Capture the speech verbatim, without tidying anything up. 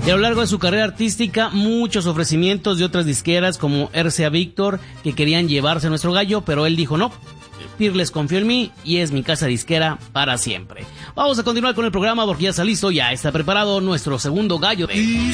Y a lo largo de su carrera artística, muchos ofrecimientos de otras disqueras como R C A Víctor que querían llevarse a nuestro gallo, pero él dijo no. Peerless confió en mí y es mi casa disquera para siempre. Vamos a continuar con el programa porque ya está listo, ya está preparado nuestro segundo gallo de...